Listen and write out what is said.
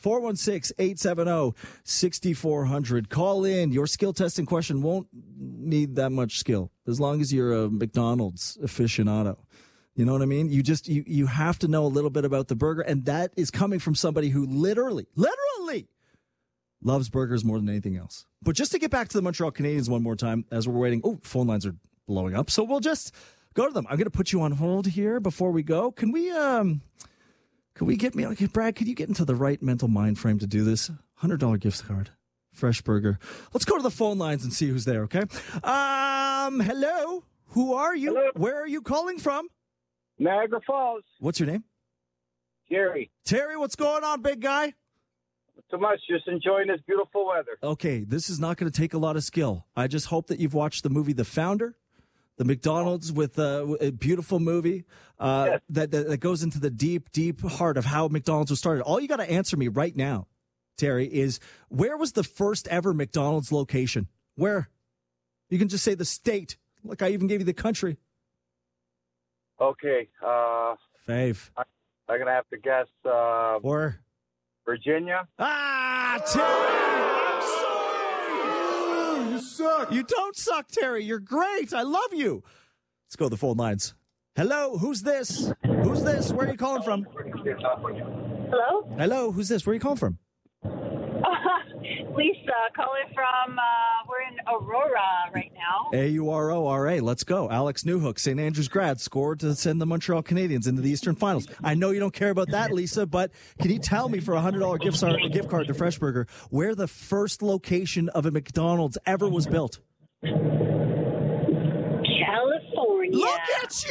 416-870-6400. Call in. Your skill testing question won't need that much skill as long as you're a McDonald's aficionado. You know what I mean? You have to know a little bit about the burger, and that is coming from somebody who literally loves burgers more than anything else. But just to get back to the Montreal Canadiens one more time as we're waiting. Oh, phone lines are blowing up, so we'll just go to them. I'm going to put you on hold here before we go. Can we get me, okay, Brad, could you get into the right mental mind frame to do this? $100 gift card, Fresh Burger. Let's go to the phone lines and see who's there, okay? Hello? Who are you? Hello. Where are you calling from? Niagara Falls. What's your name? Terry. Terry, what's going on, big guy? Not too much. Just enjoying this beautiful weather. Okay, this is not going to take a lot of skill. I just hope that you've watched the movie The Founder. The McDonald's with a beautiful movie Yes. that goes into the deep, deep heart of how McDonald's was started. All you got to answer me right now, Terry, is where was the first ever McDonald's location? Where? You can just say the state. Look, I even gave you the country. Okay. Fave. I'm going to have to guess Or? Virginia. Terry! I'm sorry! You suck. You don't suck, Terry. You're great. I love you. Let's go to the phone lines. Hello, who's this? Who's this? Where are you calling from? Hello? Hello, who's this? Where are you calling from? Lisa, calling from, we're in Aurora right now. AURORA. Let's go. Alex Newhook, St. Andrews grad, scored to send the Montreal Canadiens into the Eastern Finals. I know you don't care about that, Lisa, but can you tell me for a $100 gift card to Fresh Burger where the first location of a McDonald's ever was built? California. Look at you!